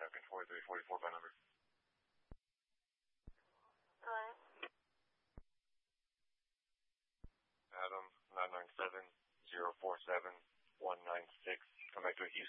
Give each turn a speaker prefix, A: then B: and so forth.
A: American 4344 by number.
B: Hello?
A: Adam 997-047-196. Come back to a